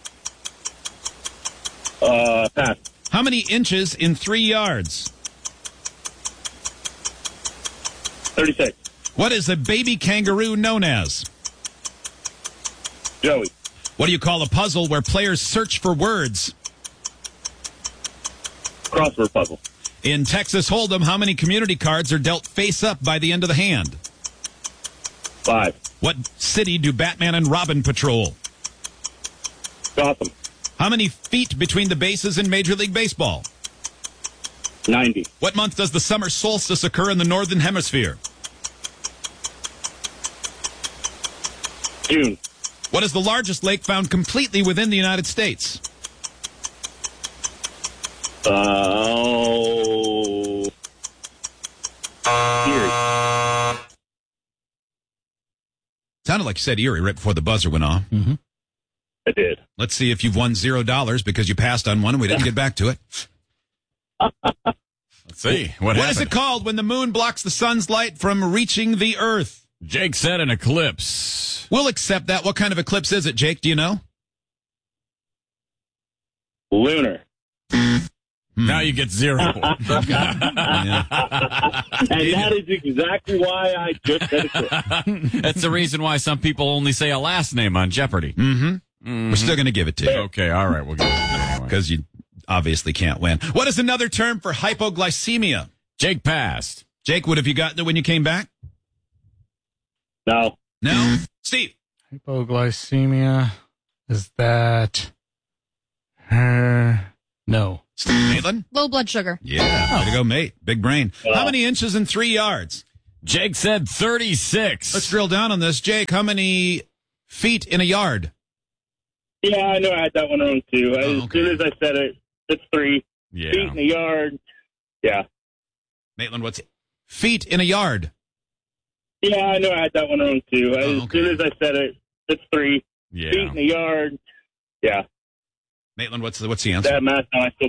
Uh, pass. How many inches in three yards? thirty-six. What is a baby kangaroo known as? Joey. What do you call a puzzle where players search for words? Crossword puzzle. In Texas Hold'em, how many community cards are dealt face up by the end of the hand? Five. What city do Batman and Robin patrol? Gotham. How many feet between the bases in Major League Baseball? ninety. What month does the summer solstice occur in the Northern Hemisphere? June. What is the largest lake found completely within the United States? Oh. Uh, Erie. Sounded like you said Erie right before the buzzer went off. Mm-hmm. I did. Let's see if you've won zero dollars because you passed on one and we didn't get back to it. Let's see. What, what is it called when the moon blocks the sun's light from reaching the earth? Jake said an eclipse. We'll accept that. What kind of eclipse is it, Jake? Do you know? Lunar. Now you get zero. And that is exactly why I just said it. That's the reason why some people only say a last name on Jeopardy. Mm-hmm. Mm-hmm. We're still going to give it to you. Okay, all right. We'll give it to you anyway. Because you obviously can't win. What is another term for hypoglycemia? Jake passed. Jake, what have you gotten it when you came back? No. No? Steve? Hypoglycemia, is that her? No. Maitland? Low blood sugar. Yeah, way to go, mate. Big brain. Oh. How many inches in three yards? Jake said thirty-six. Let's drill down on this. Jake, how many feet in a yard? Yeah, I know I had that one wrong, too. Oh, as okay. soon as I said it, it's three. Yeah. Feet in a yard. Yeah. Maitland, what's it? Feet in a yard. Yeah, I know I had that one wrong, too. As Oh, okay. soon as I said it, it's three. Yeah. Feet in a yard. Yeah. Maitland, what's the, what's the answer? That math, now I still